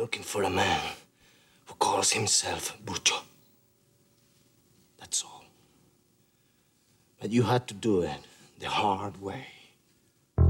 looking for a man who calls himself Bucho. That's all. But you had to do it the hard way.